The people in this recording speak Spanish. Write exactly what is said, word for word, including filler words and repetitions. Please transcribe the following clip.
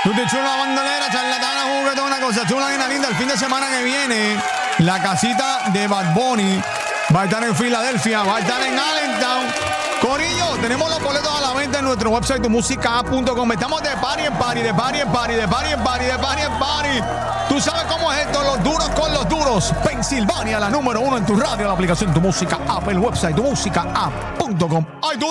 Tutti chula, bandolera, charlatana, juguetona, una cosa chula y una linda. El fin de semana que viene, la casita de Bad Bunny va a estar en Filadelfia, va a estar en Allentown. Corillo, tenemos los boletos a la venta en nuestro website tu música app punto com. Estamos de party en party, de party en party, de party en party, de party en party. Tú sabes cómo es esto, los duros con los duros. Pensilvania, la número uno en tu radio, la aplicación Tu Música App, el website tu música app punto com. ¡Ay, tú!